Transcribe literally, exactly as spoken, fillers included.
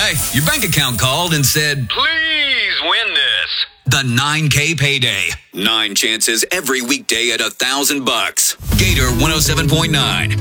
Hey, your bank account called and said, please win this. The nine K payday. Nine chances every weekday at a thousand bucks. Gator one oh seven point nine.